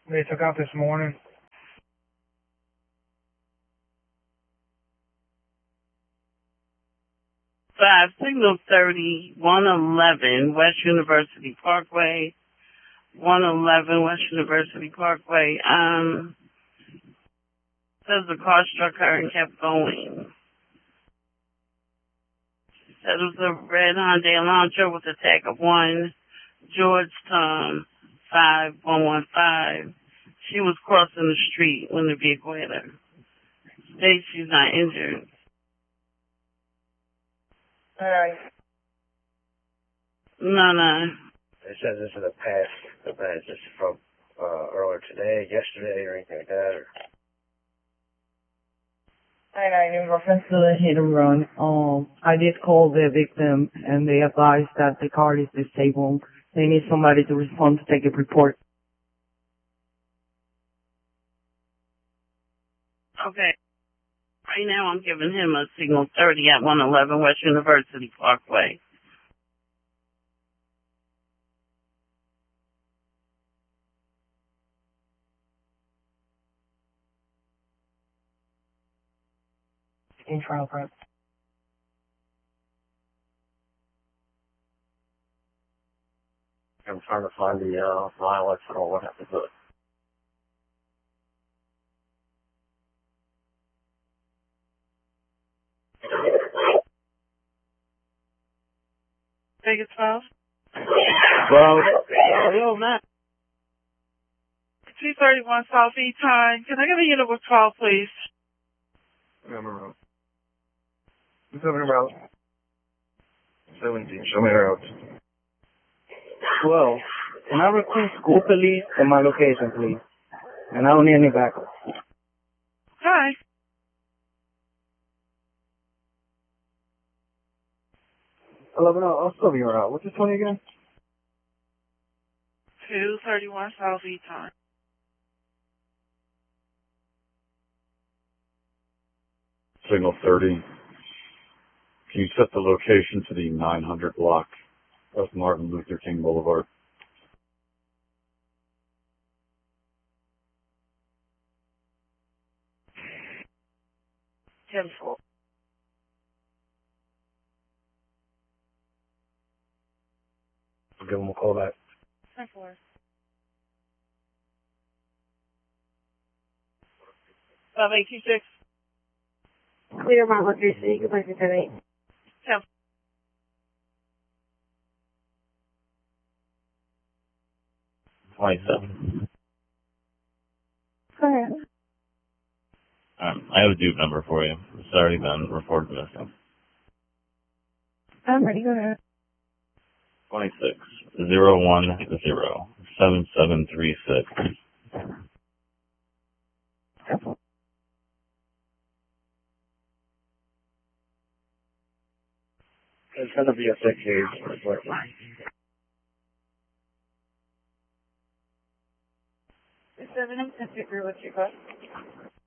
They took out this morning. 5, Signal 30, 111 West University Parkway. 111 West University Parkway. Says the car struck her and kept going. Said it was a red Hyundai Elantra with a tag of 1, Georgetown 5115. She was crossing the street when the vehicle hit her. States she's not injured. Alright. No. It says this is a past event. Is this from earlier today, yesterday, or anything like that? Or? In reference to the hit and run, I did call the victim and they advised that the car is disabled. They need somebody to respond to take a report. Okay. Right now I'm giving him a signal 30 at 111 West University Parkway. In trial prep. I'm trying to find the violence or what happened to it. Take it 12. Well, yo, Matt. 231 South E time. Can I get a unit with 12, please? Remember route. Who's over route? 17. Show me the route. 12. Can I request school police and my location, please? And I don't need any backup. Hi. I'll still be around. What's this one again? 231 South E time. Signal 30. Can you set the location to the 900 block of Martin Luther King Boulevard? 10-4. I'll give him a call back. 10-4. 5826. Clear Mount Luxury City, good morning, 10-8. 10. Go ahead. I have a dupe number for you. It's already been reported missing. I'm ready, go ahead. 26 010 7736. It's going to be a 6-8 report. Is 7 and 10 what's your cost?